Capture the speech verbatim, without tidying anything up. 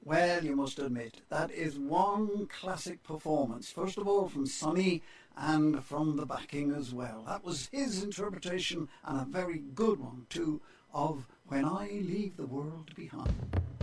Well, you must admit, that is one classic performance. First of all from Sonny and from the backing as well. That was his interpretation, and a very good one too, of When I Leave the World Behind.